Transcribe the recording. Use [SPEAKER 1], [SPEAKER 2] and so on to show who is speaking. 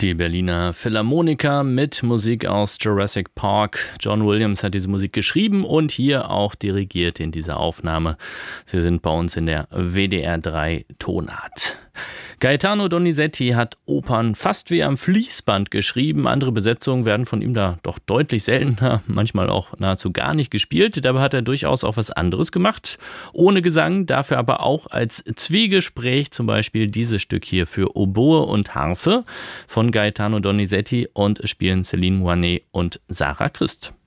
[SPEAKER 1] Die Berliner Philharmoniker mit Musik aus Jurassic Park. John Williams hat diese Musik geschrieben und hier auch dirigiert in dieser Aufnahme. Sie sind bei uns in der WDR 3 Tonart. Gaetano Donizetti hat Opern fast wie am Fließband geschrieben. Andere Besetzungen werden von ihm da doch deutlich seltener, manchmal auch nahezu gar nicht gespielt. Dabei hat er durchaus auch was anderes gemacht. Ohne Gesang, dafür aber auch als Zwiegespräch, zum Beispiel dieses Stück hier für Oboe und Harfe von Gaetano Donizetti und spielen Céline Moinet und Sarah Christ.